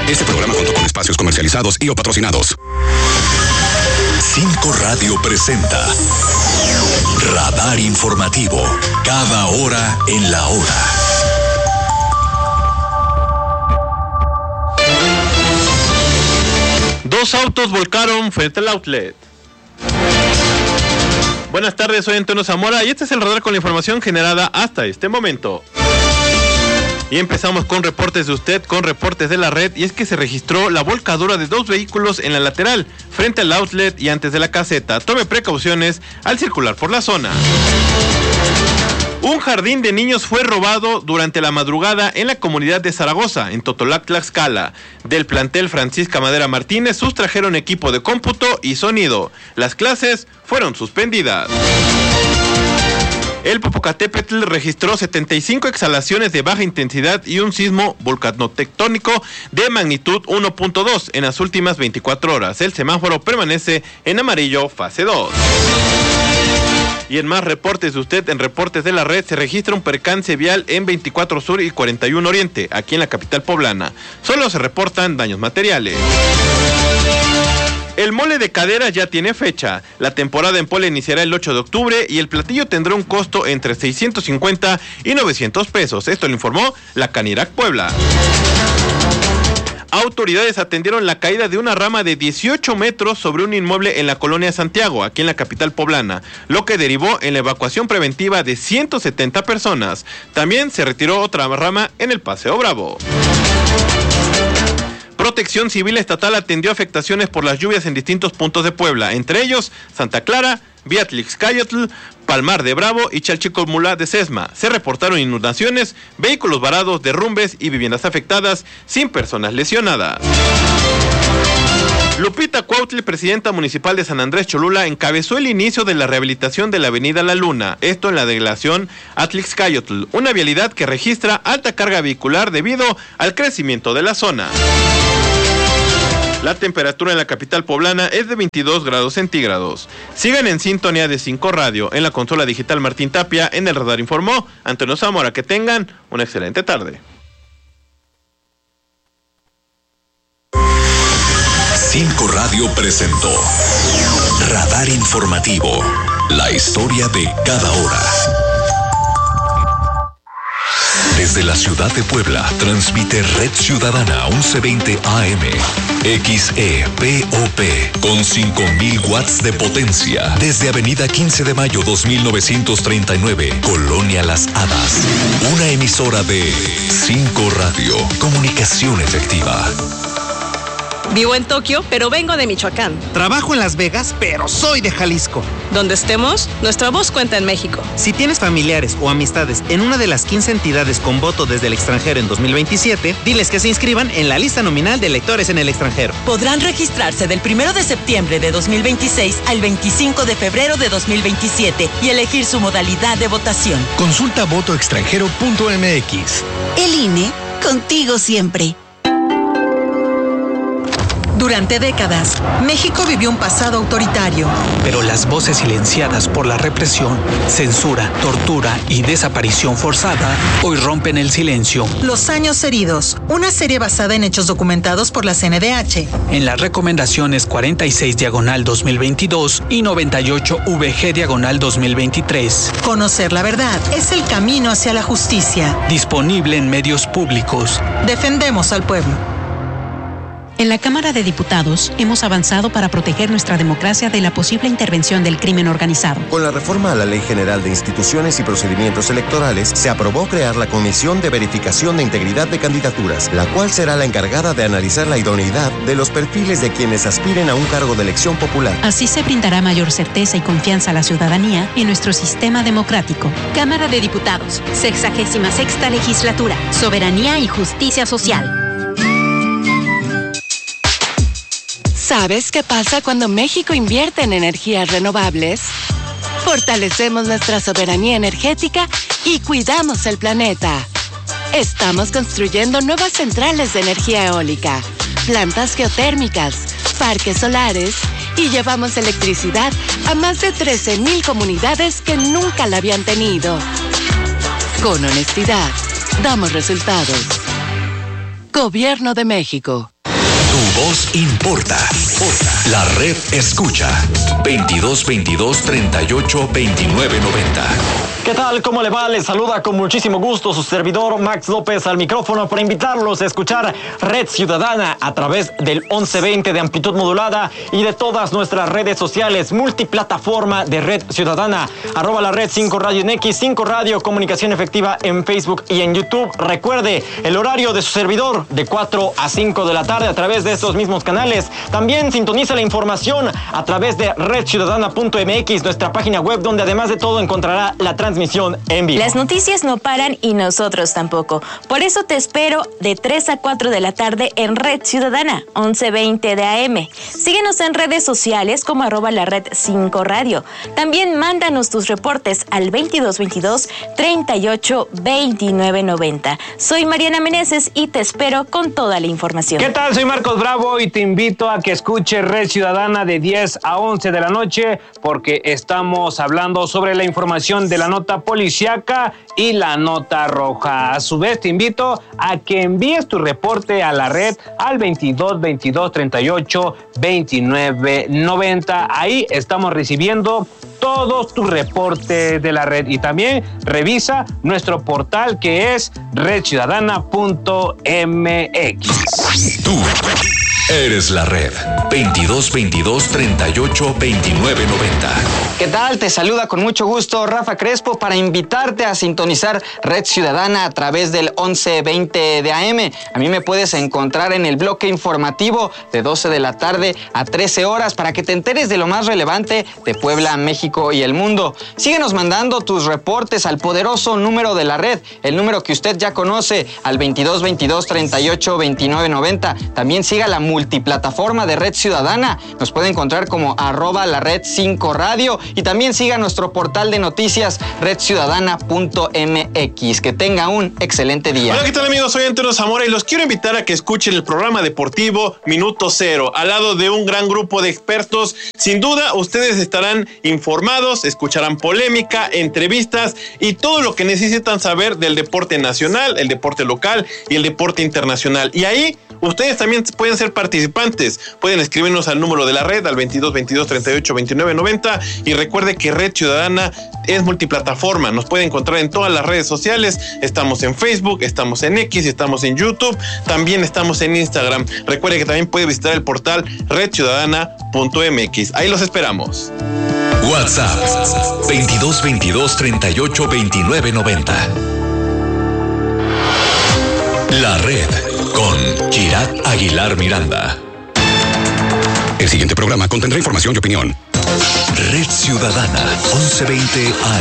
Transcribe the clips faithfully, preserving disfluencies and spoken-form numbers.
Este programa contó con espacios comercializados y o patrocinados. Cinco Radio presenta Radar Informativo. Cada hora en la hora. Dos autos volcaron frente al outlet. Buenas tardes, soy Antonio Zamora y este es el radar con la información generada hasta este momento. Y empezamos con reportes de usted, con reportes de la red, y es que se registró la volcadura de dos vehículos en la lateral, frente al outlet y antes de la caseta. Tome precauciones al circular por la zona. Un jardín de niños fue robado durante la madrugada en la comunidad de Zaragoza, en Totolac, Tlaxcala. Del plantel Francisca Madera Martínez sustrajeron equipo de cómputo y sonido. Las clases fueron suspendidas. El Popocatépetl registró setenta y cinco exhalaciones de baja intensidad y un sismo volcanotectónico de magnitud uno punto dos en las últimas veinticuatro horas. El semáforo permanece en amarillo fase dos. Y en más reportes de usted, en reportes de la red, se registra un percance vial en veinticuatro Sur y cuarenta y uno Oriente, aquí en la capital poblana. Solo se reportan daños materiales. El mole de cadera ya tiene fecha. La temporada en Puebla iniciará el ocho de octubre y el platillo tendrá un costo entre seiscientos cincuenta y novecientos pesos. Esto lo informó la Canirac Puebla. Autoridades atendieron la caída de una rama de dieciocho metros sobre un inmueble en la colonia Santiago, aquí en la capital poblana, lo que derivó en la evacuación preventiva de ciento setenta personas. También se retiró otra rama en el Paseo Bravo. Protección Civil Estatal atendió afectaciones por las lluvias en distintos puntos de Puebla, entre ellos Santa Clara, Viatlixcayotl, Palmar de Bravo y Chalchicomula de Sesma. Se reportaron inundaciones, vehículos varados, derrumbes y viviendas afectadas, sin personas lesionadas. Lupita Cuautli, presidenta municipal de San Andrés Cholula, encabezó el inicio de la rehabilitación de la avenida La Luna, esto en la delegación Atlixcayotl, una vialidad que registra alta carga vehicular debido al crecimiento de la zona. La temperatura en la capital poblana es de veintidós grados centígrados. Sigan en sintonía de cinco Radio, en la consola digital Martín Tapia, en el radar informó Antonio Zamora. Que tengan una excelente tarde. Cinco Radio presentó Radar Informativo, la historia de cada hora. Desde la ciudad de Puebla, transmite Red Ciudadana once veinte A M, X E P O P, con cinco mil watts de potencia, desde Avenida quince de mayo dos mil novecientos treinta y nueve, Colonia Las Hadas. Una emisora de cinco Radio, comunicación efectiva. Vivo en Tokio, pero vengo de Michoacán. Trabajo en Las Vegas, pero soy de Jalisco. Donde estemos, nuestra voz cuenta en México. Si tienes familiares o amistades en una de las quince entidades con voto desde el extranjero en dos mil veintisiete, diles que se inscriban en la lista nominal de electores en el extranjero. Podrán registrarse del primero de septiembre de dos mil veintiséis al veinticinco de febrero de dos mil veintisiete y elegir su modalidad de votación. Consulta voto extranjero punto m x. El I N E, contigo siempre. Durante décadas, México vivió un pasado autoritario. Pero las voces silenciadas por la represión, censura, tortura y desaparición forzada hoy rompen el silencio. Los años heridos, una serie basada en hechos documentados por la C N D H. En las recomendaciones cuarenta y seis diagonal dos mil veintidós y noventa y ocho V G diagonal dos mil veintitrés. Conocer la verdad es el camino hacia la justicia. Disponible en medios públicos. Defendemos al pueblo. En la Cámara de Diputados hemos avanzado para proteger nuestra democracia de la posible intervención del crimen organizado. Con la reforma a la Ley General de Instituciones y Procedimientos Electorales, se aprobó crear la Comisión de Verificación de Integridad de Candidaturas, la cual será la encargada de analizar la idoneidad de los perfiles de quienes aspiren a un cargo de elección popular. Así se brindará mayor certeza y confianza a la ciudadanía en nuestro sistema democrático. Cámara de Diputados, sexagésima sexta legislatura, soberanía y justicia social. ¿Sabes qué pasa cuando México invierte en energías renovables? Fortalecemos nuestra soberanía energética y cuidamos el planeta. Estamos construyendo nuevas centrales de energía eólica, plantas geotérmicas, parques solares y llevamos electricidad a más de trece mil comunidades que nunca la habían tenido. Con honestidad, damos resultados. Gobierno de México. Tu voz importa. La red escucha. veintidós veintidós treinta y ocho veintinueve noventa. ¿Qué tal? ¿Cómo le va? Les saluda con muchísimo gusto su servidor Max López al micrófono para invitarlos a escuchar Red Ciudadana a través del once veinte de amplitud modulada y de todas nuestras redes sociales, multiplataforma de Red Ciudadana, arroba la red cinco Radio en X, cinco Radio, comunicación efectiva en Facebook y en YouTube. Recuerde, el horario de su servidor de cuatro a cinco de la tarde a través de estos mismos canales. También sintoniza la información a través de red ciudadana punto m x, nuestra página web, donde además de todo encontrará la transmisión en vivo. Las noticias no paran y nosotros tampoco. Por eso te espero de tres a cuatro de la tarde en Red Ciudadana, once veinte de A M. Síguenos en redes sociales como arroba la red cinco Radio. También mándanos tus reportes al veintidós veintidós treinta y ocho veintinueve noventa. Soy Mariana Meneses y te espero con toda la información. ¿Qué tal? Soy Marcos Bravo y te invito a que escuches Red Ciudadana de diez a once de la noche porque estamos hablando sobre la información de la nota policiaca y la nota roja. A su vez te invito a que envíes tu reporte a la red al veintidós veintidós treinta y ocho veintinueve noventa. Ahí estamos recibiendo todos tus reportes de la red y también revisa nuestro portal que es red ciudadana punto m x. Tú eres la red. veintidós veintidós treinta y ocho veintinueve noventa. ¿Qué tal? Te saluda con mucho gusto Rafa Crespo para invitarte a sintonizar Red Ciudadana a través del once veinte de A M. A mí me puedes encontrar en el bloque informativo de doce de la tarde a trece horas para que te enteres de lo más relevante de Puebla, México y el mundo. Síguenos mandando tus reportes al poderoso número de la red, el número que usted ya conoce, al veintidós veintidós treinta y ocho veintinueve noventa. También siga la multiplataforma de Red Ciudadana. Nos puede encontrar como arroba la red cinco Radio y también siga nuestro portal de noticias red ciudadana punto m x. Que tenga un excelente día. Hola, ¿qué tal amigos? Soy Antonio Zamora y los quiero invitar a que escuchen el programa deportivo Minuto Cero, al lado de un gran grupo de expertos. Sin duda, ustedes estarán informados, escucharán polémica, entrevistas y todo lo que necesitan saber del deporte nacional, el deporte local y el deporte internacional. Y ahí ustedes también pueden ser participantes. Pueden escribirnos al número de la red, al veintidós veintidós treinta y ocho veintinueve noventa. Y recuerde que Red Ciudadana es multiplataforma. Nos puede encontrar en todas las redes sociales. Estamos en Facebook, estamos en X, estamos en YouTube. También estamos en Instagram. Recuerde que también puede visitar el portal red ciudadana punto m x. Ahí los esperamos. WhatsApp veintidós veintidós treinta y ocho veintinueve noventa. La red con Girat Aguilar Miranda. El siguiente programa contendrá información y opinión. Red Ciudadana, once veinte A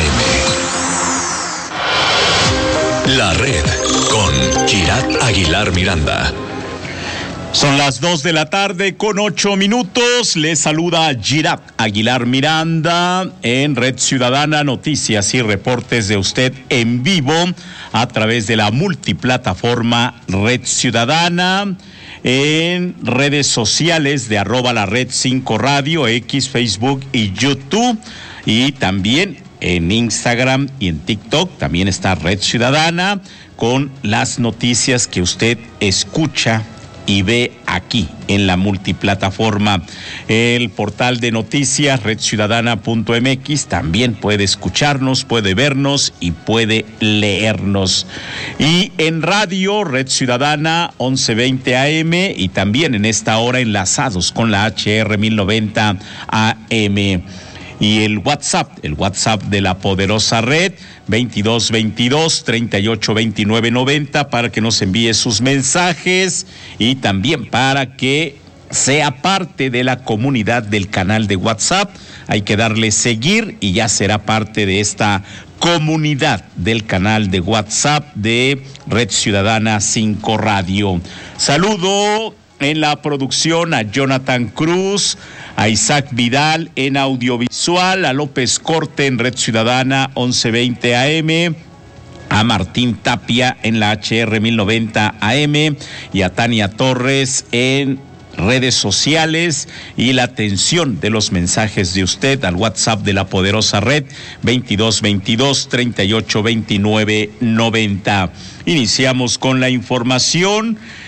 M. La red con Girat Aguilar Miranda. Son las dos de la tarde con ocho minutos. Les saluda Girat Aguilar Miranda en Red Ciudadana, noticias y reportes de usted en vivo a través de la multiplataforma Red Ciudadana, en redes sociales de arroba la red cinco Radio, X, Facebook y YouTube, y también en Instagram y en TikTok. También está Red Ciudadana con las noticias que usted escucha y ve aquí en la multiplataforma. El portal de noticias red ciudadana punto m x también puede escucharnos, puede vernos y puede leernos. Y en radio Red Ciudadana once veinte A M y también en esta hora enlazados con la H R mil noventa A M. Y el WhatsApp, el WhatsApp de la poderosa red, veintidós veintidós treinta y ocho veintinueve noventa, para que nos envíe sus mensajes y también para que sea parte de la comunidad del canal de WhatsApp. Hay que darle seguir y ya será parte de esta comunidad del canal de WhatsApp de Red Ciudadana cinco Radio. Saludo en la producción a Jonathan Cruz, a Isaac Vidal en audiovisual, a López Corte en Red Ciudadana once veinte A M, a Martín Tapia en la H R mil noventa A M y a Tania Torres en redes sociales y la atención de los mensajes de usted al WhatsApp de la poderosa red veintidós veintidós treinta y ocho veintinueve noventa. Iniciamos con la información.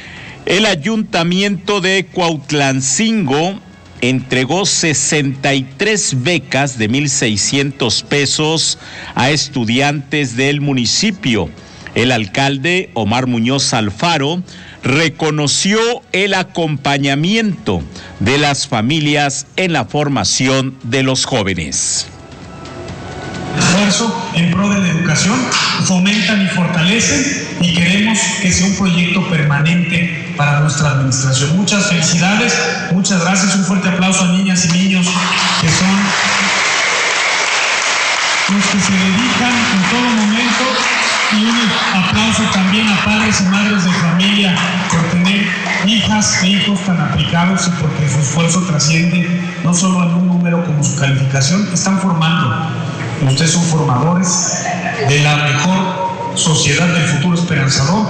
El Ayuntamiento de Cuautlancingo entregó sesenta y tres becas de mil seiscientos pesos a estudiantes del municipio. El alcalde Omar Muñoz Alfaro reconoció el acompañamiento de las familias en la formación de los jóvenes. Esfuerzo en pro de la educación, fomentan y fortalecen, y queremos que sea un proyecto permanente para nuestra administración. Muchas felicidades, muchas gracias, un fuerte aplauso a niñas y niños que son los que se dedican en todo momento, y un aplauso también a padres y madres de familia por tener hijas e hijos tan aplicados y porque su esfuerzo trasciende no solo en un número como su calificación. Están formando. Ustedes son formadores de la mejor sociedad del futuro esperanzador,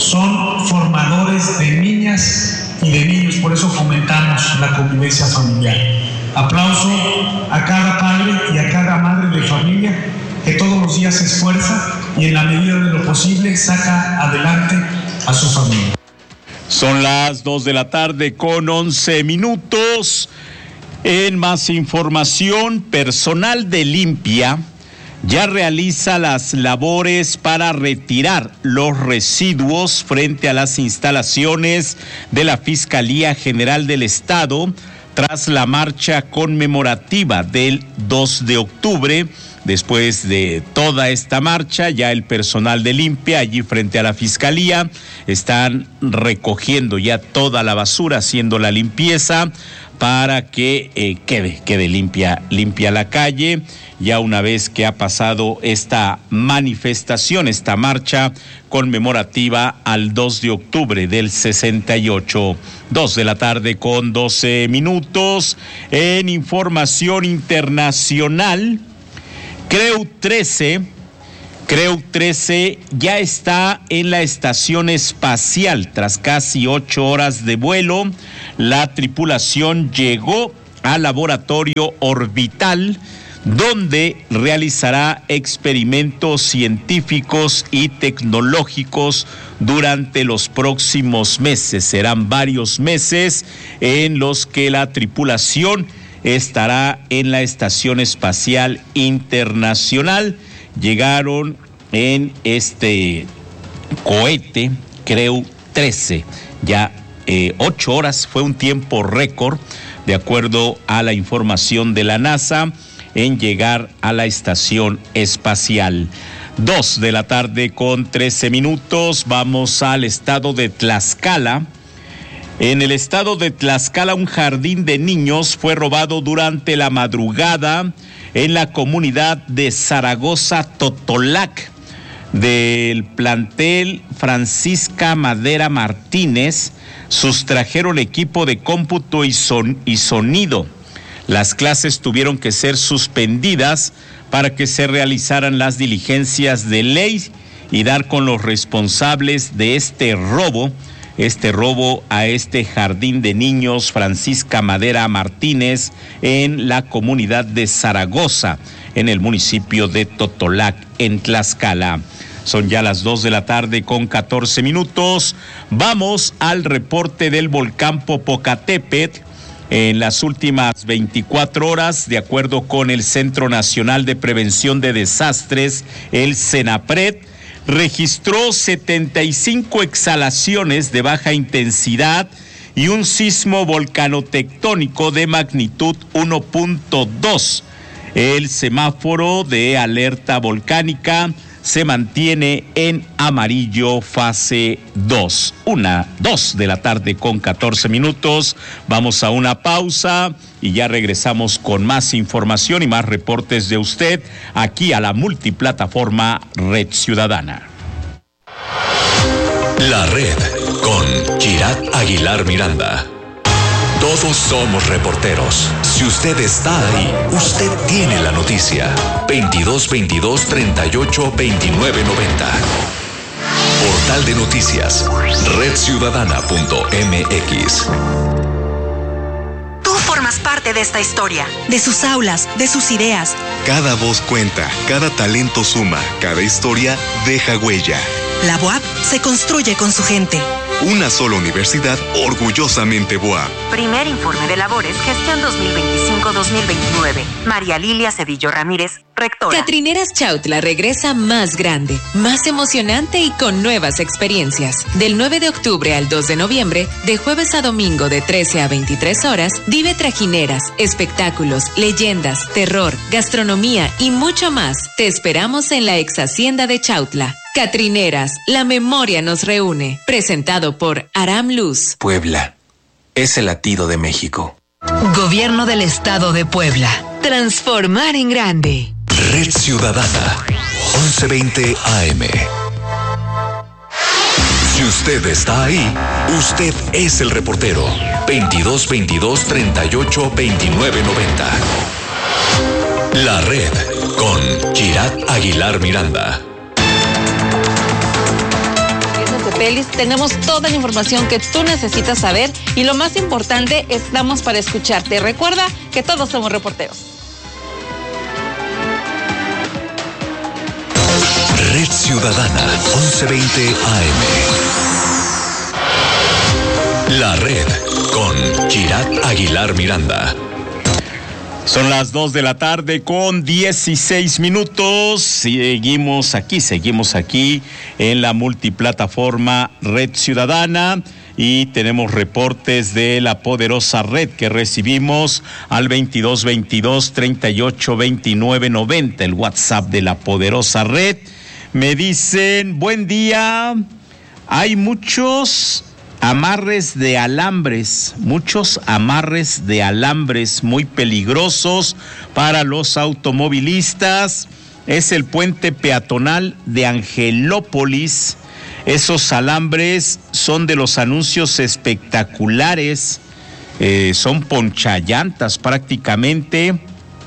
son formadores de niñas y de niños, por eso fomentamos la convivencia familiar. Aplauso a cada padre y a cada madre de familia que todos los días se esfuerza y en la medida de lo posible saca adelante a su familia. Son las dos de la tarde con once minutos. En más información, personal de limpia ya realiza las labores para retirar los residuos frente a las instalaciones de la Fiscalía General del Estado tras la marcha conmemorativa del dos de octubre. Después de toda esta marcha, ya el personal de limpia allí frente a la Fiscalía están recogiendo ya toda la basura, haciendo la limpieza para que eh, quede, quede limpia, limpia la calle. Ya una vez que ha pasado esta manifestación, esta marcha conmemorativa al dos de octubre del sesenta y ocho. Dos de la tarde con doce minutos. En información internacional, Creu trece, Creu trece ya está en la estación espacial. Tras casi ocho horas de vuelo, la tripulación llegó al laboratorio orbital, donde realizará experimentos científicos y tecnológicos durante los próximos meses. Serán varios meses en los que la tripulación estará en la Estación Espacial Internacional. Llegaron en este cohete Creu trece, ya eh, ocho horas, fue un tiempo récord, de acuerdo a la información de la NASA, en llegar a la estación espacial. Dos de la tarde con trece minutos, vamos al estado de Tlaxcala. En el estado de Tlaxcala, un jardín de niños fue robado durante la madrugada en la comunidad de Zaragoza, Totolac, del plantel Francisca Madera Martínez. Sustrajeron equipo de cómputo y, son, y sonido. Las clases tuvieron que ser suspendidas para que se realizaran las diligencias de ley y dar con los responsables de este robo, este robo a este jardín de niños Francisca Madera Martínez en la comunidad de Zaragoza, en el municipio de Totolac, en Tlaxcala. Son ya las dos de la tarde con catorce minutos. Vamos al reporte del volcán Popocatépetl. En las últimas veinticuatro horas, de acuerdo con el Centro Nacional de Prevención de Desastres, el CENAPRED, registró setenta y cinco exhalaciones de baja intensidad y un sismo volcanotectónico de magnitud uno punto dos. El semáforo de alerta volcánica se mantiene en amarillo fase dos. Una, dos de la tarde con catorce minutos. Vamos a una pausa y ya regresamos con más información y más reportes de usted aquí a la multiplataforma Red Ciudadana. La Red con Girat Aguilar Miranda. Todos somos reporteros. Si usted está ahí, usted tiene la noticia. veintidós veintidós treinta y ocho veintinueve noventa. Portal de noticias. red ciudadana punto m x. Tú formas parte de esta historia, de sus aulas, de sus ideas. Cada voz cuenta, cada talento suma, cada historia deja huella. La B O A P se construye con su gente. Una sola universidad, orgullosamente B O A P. Primer informe de labores, gestión dos mil veinticinco dos mil veintinueve. María Lilia Cedillo Ramírez, rectora. Catrineras Chautla regresa más grande, más emocionante y con nuevas experiencias. Del nueve de octubre al dos de noviembre, de jueves a domingo de trece a veintitrés horas, vive trajineras, espectáculos, leyendas, terror, gastronomía y mucho más. Te esperamos en la ex hacienda de Chautla. Catrineras, la memoria nos reúne. Presentado por Aram Luz. Puebla es el latido de México. Gobierno del Estado de Puebla. Transformar en grande. Red Ciudadana, once veinte A M. Si usted está ahí, usted es el reportero. veintidós veintidós treinta y ocho veintinueve noventa. La Red con Girat Aguilar Miranda. Pelis, tenemos toda la información que tú necesitas saber y lo más importante, estamos para escucharte. Recuerda que todos somos reporteros. Red Ciudadana, once veinte A M. La Red con Girat Aguilar Miranda. Son las dos de la tarde con dieciséis minutos. Seguimos aquí, seguimos aquí en la multiplataforma Red Ciudadana y tenemos reportes de la poderosa red que recibimos al veintidós veintidós treinta y ocho veintinueve noventa, el WhatsApp de la poderosa red. Me dicen, buen día, hay muchos amarres de alambres, muchos amarres de alambres muy peligrosos para los automovilistas. Es el puente peatonal de Angelópolis. Esos alambres son de los anuncios espectaculares, eh, son ponchallantas prácticamente.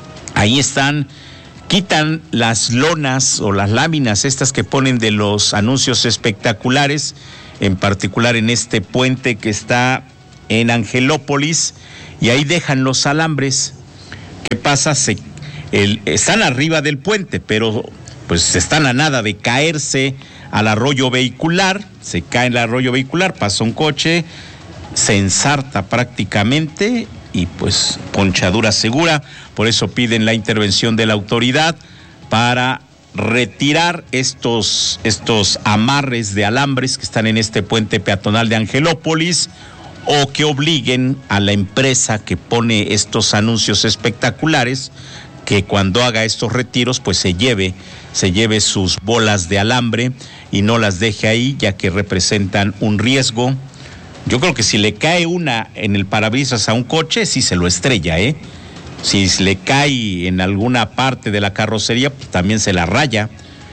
Ahí están, quitan las lonas o las láminas estas que ponen de los anuncios espectaculares, en particular en este puente que está en Angelópolis, y ahí dejan los alambres. ¿Qué pasa? Se, el, están arriba del puente, pero pues están a nada de caerse al arroyo vehicular. Se cae en el arroyo vehicular, pasa un coche, se ensarta prácticamente y pues ponchadura segura. Por eso piden la intervención de la autoridad para retirar estos, estos amarres de alambres que están en este puente peatonal de Angelópolis, o que obliguen a la empresa que pone estos anuncios espectaculares que cuando haga estos retiros pues se lleve, se lleve sus bolas de alambre y no las deje ahí, ya que representan un riesgo. Yo creo que si le cae una en el parabrisas a un coche, sí se lo estrella, ¿eh? Si le cae en alguna parte de la carrocería, pues también se la raya.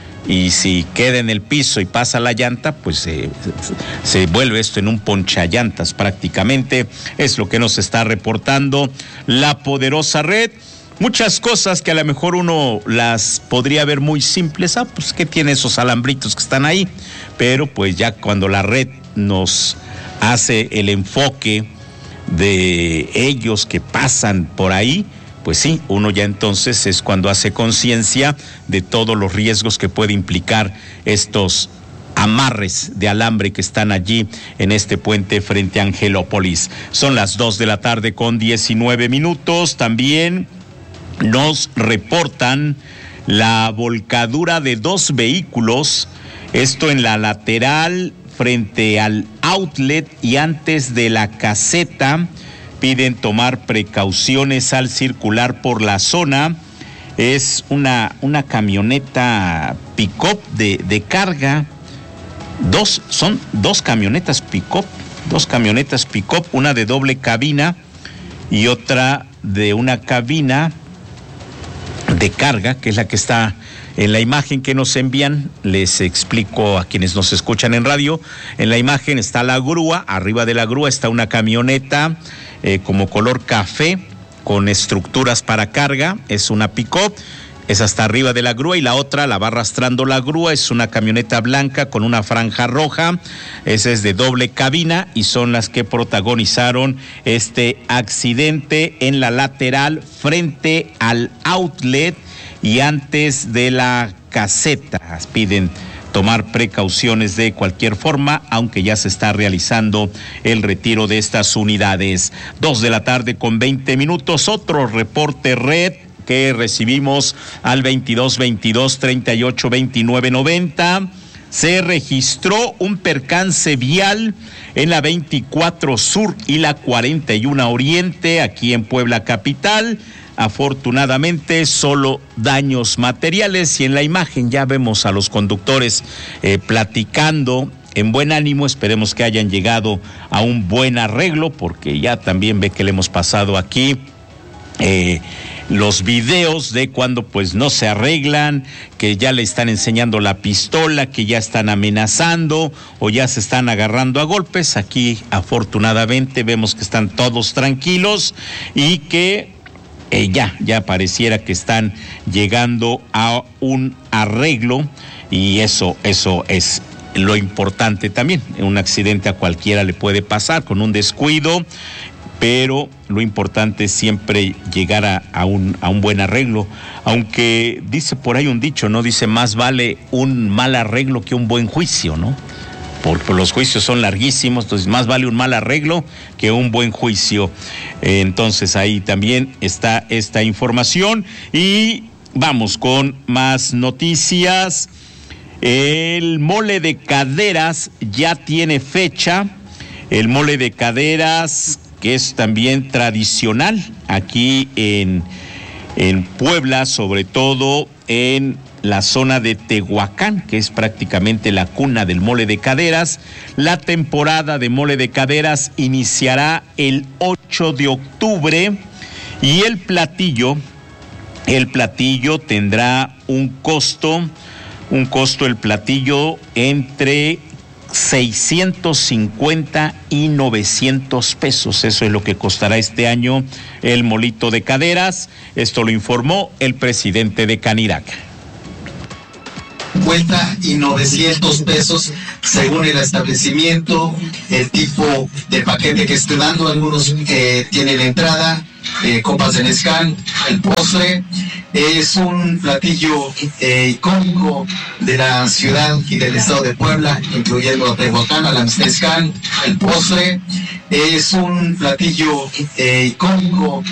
Y si queda en el piso y pasa la llanta, pues se, se vuelve esto en un ponchallantas prácticamente. Es lo que nos está reportando la poderosa red. Muchas cosas que a lo mejor uno las podría ver muy simples. Ah, pues que tiene esos alambritos que están ahí. Pero pues ya cuando la red nos hace el enfoque de ellos que pasan por ahí, pues sí, uno ya entonces es cuando hace conciencia de todos los riesgos que puede implicar estos amarres de alambre que están allí en este puente frente a Angelópolis. Son las dos de la tarde con diecinueve minutos. También nos reportan la volcadura de dos vehículos, esto en la lateral frente al outlet y antes de la caseta. Piden tomar precauciones al circular por la zona. Es una, una camioneta pick-up de, de carga. Dos, son dos camionetas pick-up, dos camionetas pick-up, una de doble cabina y otra de una cabina de carga, que es la que está en la imagen que nos envían. Les explico a quienes nos escuchan en radio. En la imagen está la grúa, arriba de la grúa está una camioneta eh, como color café con estructuras para carga, es una pick-up, es hasta arriba de la grúa, y la otra la va arrastrando la grúa, es una camioneta blanca con una franja roja, esa es de doble cabina y son las que protagonizaron este accidente en la lateral frente al outlet y antes de la caseta. Piden tomar precauciones de cualquier forma, aunque ya se está realizando el retiro de estas unidades. Dos de la tarde con veinte minutos, otro reporte red que recibimos al veintidós veintidós treinta y ocho veintinueve noventa. Se registró un percance vial en la veinticuatro Sur y la cuarenta y uno Oriente, aquí en Puebla capital. Afortunadamente, solo daños materiales, y en la imagen ya vemos a los conductores eh, platicando en buen ánimo. Esperemos que hayan llegado a un buen arreglo, porque ya también ve que le hemos pasado aquí eh, los videos de cuando pues no se arreglan, que ya le están enseñando la pistola, que ya están amenazando o ya se están agarrando a golpes. Aquí afortunadamente vemos que están todos tranquilos y que eh, ya, ya pareciera que están llegando a un arreglo, y eso, eso es lo importante también. Un accidente a cualquiera le puede pasar con un descuido, pero lo importante es siempre llegar a, a, un, a un buen arreglo, aunque dice por ahí un dicho, ¿no? Dice, más vale un mal arreglo que un buen juicio, ¿no? Porque los juicios son larguísimos, entonces más vale un mal arreglo que un buen juicio. Eh, entonces ahí también está esta información, y vamos con más noticias. El mole de caderas ya tiene fecha, el mole de caderas, que es también tradicional aquí en, en Puebla, sobre todo en la zona de Tehuacán, que es prácticamente la cuna del mole de caderas. La temporada de mole de caderas iniciará el ocho de octubre, y el platillo, el platillo tendrá un costo, un costo el platillo entre seiscientos cincuenta y novecientos pesos. Eso es lo que costará este año el molito de caderas. Esto lo informó el presidente de Canirac. cincuenta y novecientos pesos según el establecimiento, el tipo de paquete que esté dando. Algunos eh, tienen entrada, eh, copas de mezcal, el postre. Es un platillo eh, icónico de la ciudad y del estado de Puebla, incluyendo a Tehuacán, a la mezcal, el postre. Es un platillo eh, icónico